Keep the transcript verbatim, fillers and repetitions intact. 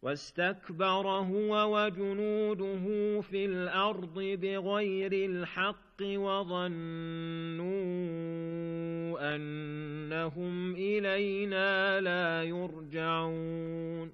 واستكبر هو وجنوده في الأرض بغير الحق وظنوا أنهم إلينا لا يرجعون